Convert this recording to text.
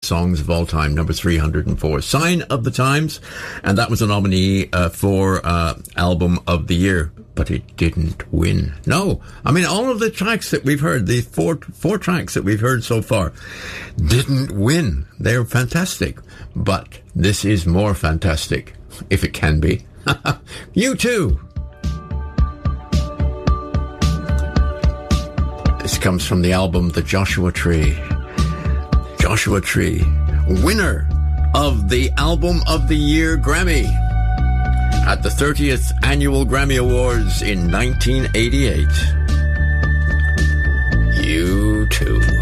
songs of all time, number 304. Sign of the Times, and that was a nominee for Album of the Year, but it didn't win. No, I mean, all of the tracks that we've heard, the four tracks that we've heard so far, didn't win. They're fantastic, but this is more fantastic, if it can be. U2. This comes from the album The Joshua Tree. Joshua Tree, winner of the Album of the Year Grammy at the 30th Annual Grammy Awards in 1988. U2.